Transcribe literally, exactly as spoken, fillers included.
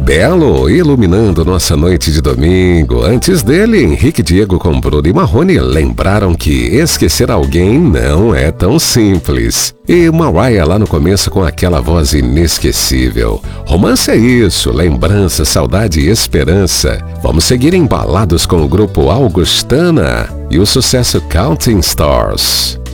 Belo, iluminando nossa noite de domingo. Antes dele, Henrique Diego com Bruno e Marrone lembraram que esquecer alguém não é tão simples. E Mariah lá no começo com aquela voz inesquecível. Romance é isso, lembrança, saudade e esperança. Vamos seguir embalados com o grupo Augustana e o sucesso Counting Stars.